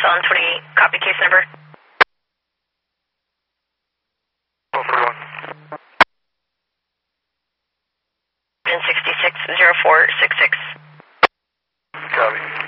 on 20, copy case number. 441. And 660466. Copy.